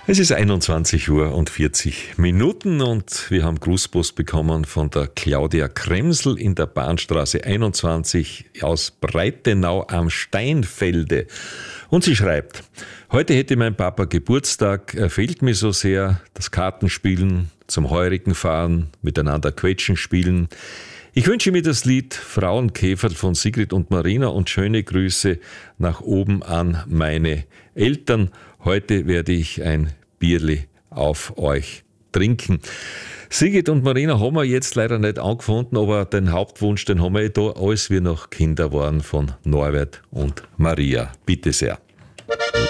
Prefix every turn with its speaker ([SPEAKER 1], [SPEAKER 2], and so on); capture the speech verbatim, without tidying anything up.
[SPEAKER 1] Es ist einundzwanzig Uhr und vierzig Minuten und wir haben Grußpost bekommen von der Claudia Kremsel in der Bahnstraße einundzwanzig aus Breitenau am Steinfelde. Und sie schreibt: Heute hätte mein Papa Geburtstag, er fehlt mir so sehr, das Kartenspielen, zum Heurigen fahren, miteinander Quetschen spielen. Ich wünsche mir das Lied Frauenkäfer von Sigrid und Marina und schöne Grüße nach oben an meine Eltern. Heute werde ich ein Bierli auf euch trinken. Sigrid und Marina haben wir jetzt leider nicht angefunden, aber den Hauptwunsch, den haben wir eh da, als wir noch Kinder waren, von Norbert und Maria. Bitte sehr.